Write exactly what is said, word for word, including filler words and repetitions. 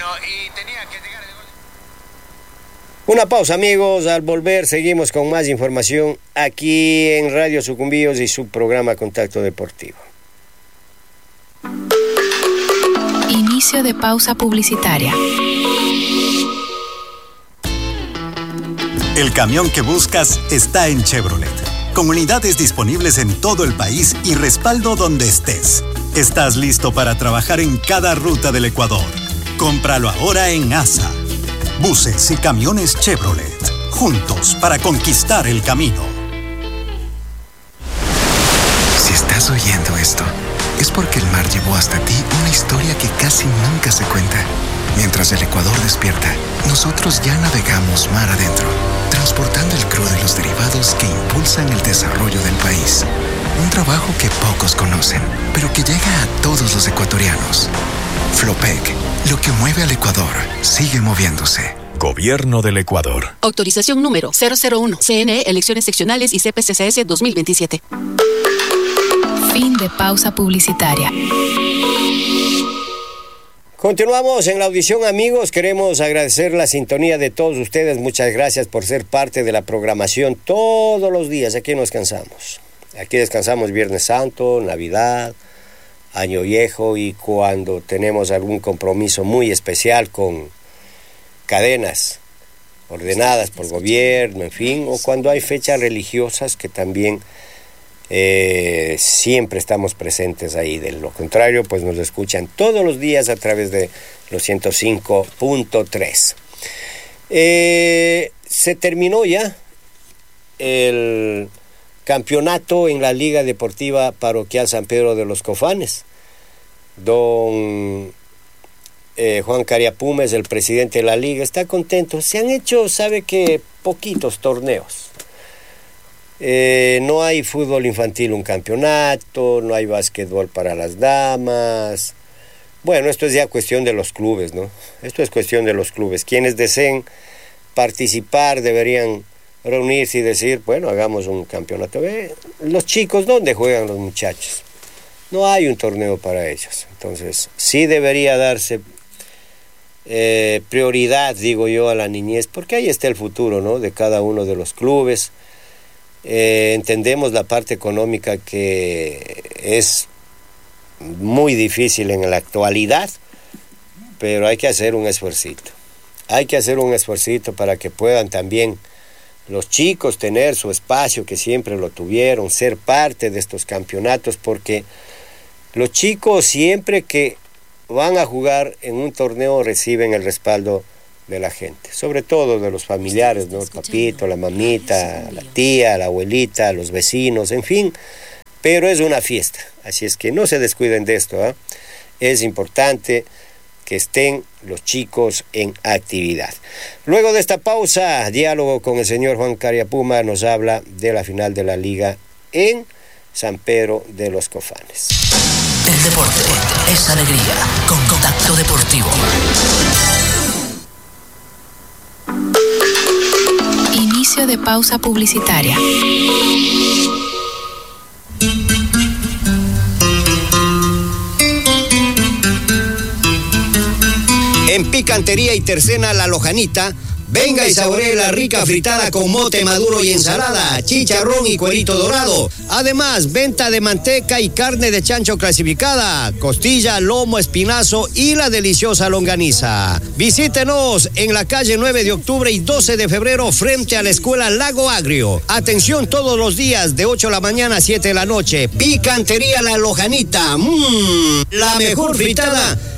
y tenía que llegar el gol. Una pausa, amigos. Al volver seguimos con más información aquí en Radio Sucumbíos y su programa Contacto Deportivo. Inicio de pausa publicitaria. El camión que buscas está en Chevrolet, con unidades disponibles en todo el país y respaldo donde estés. Estás listo para trabajar en cada ruta del Ecuador. Cómpralo ahora en A S A. Buses y camiones Chevrolet, juntos para conquistar el camino. Si estás oyendo esto, es porque el mar llevó hasta ti una historia que casi nunca se cuenta. Mientras el Ecuador despierta, nosotros ya navegamos mar adentro, transportando el crudo y los derivados que impulsan el desarrollo del país. Un trabajo que pocos conocen, pero que llega a todos los ecuatorianos. Flopec, lo que mueve al Ecuador, sigue moviéndose. Gobierno del Ecuador. Autorización número cero cero uno. C N E, elecciones seccionales y C P C C S dos mil veintisiete. Fin de pausa publicitaria. Continuamos en la audición, amigos. Queremos agradecer la sintonía de todos ustedes. Muchas gracias por ser parte de la programación todos los días. Aquí no descansamos. Aquí descansamos Viernes Santo, Navidad, Año Viejo y cuando tenemos algún compromiso muy especial con cadenas ordenadas por gobierno, en fin, o cuando hay fechas religiosas que también eh, siempre estamos presentes ahí. De lo contrario, pues nos escuchan todos los días a través de los ciento cinco punto tres. Eh, se terminó ya el campeonato en la Liga Deportiva Parroquial San Pedro de los Cofanes. Don eh, Juan Cariapuma es el presidente de la liga, está contento. Se han hecho, sabe que, poquitos torneos. Eh, no hay fútbol infantil, un campeonato, no hay básquetbol para las damas. Bueno, esto es ya cuestión de los clubes, ¿no? Esto es cuestión de los clubes. Quienes deseen participar deberían reunirse y decir, bueno, hagamos un campeonato. ¿Ve? Los chicos, ¿dónde juegan los muchachos? No hay un torneo para ellos. Entonces, sí debería darse eh, prioridad, digo yo, a la niñez, porque ahí está el futuro, ¿no?, de cada uno de los clubes. Eh, entendemos la parte económica que es muy difícil en la actualidad, pero hay que hacer un esfuercito. Hay que hacer un esfuercito para que puedan también los chicos tener su espacio, que siempre lo tuvieron, ser parte de estos campeonatos, porque los chicos siempre que van a jugar en un torneo reciben el respaldo de la gente, sobre todo de los familiares, ¿no? El papito, la mamita, la tía, la abuelita, los vecinos, en fin, pero es una fiesta, así es que no se descuiden de esto, ¿eh? Es importante que estén los chicos en actividad. Luego de esta pausa, diálogo con el señor Juan Cariapuma, nos habla de la final de la liga en San Pedro de los Cofanes. El deporte es alegría, con Contacto Deportivo. Inicio de pausa publicitaria. En Picantería y Tercena La Lojanita, venga y saboree la rica fritada con mote maduro y ensalada, chicharrón y cuerito dorado. Además, venta de manteca y carne de chancho clasificada, costilla, lomo, espinazo y la deliciosa longaniza. Visítenos en la calle nueve de octubre y doce de febrero frente a la Escuela Lago Agrio. Atención todos los días de ocho de la mañana a siete de la noche. Picantería La Lojanita. Mmm, la mejor fritada